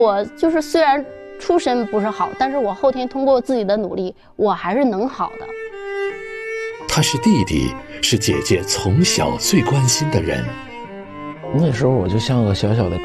我就是虽然出身不是好，但是我后天通过自己的努力，我还是能好的。 他是弟弟，是姐姐从小最关心的人。 那时候我就像个小小的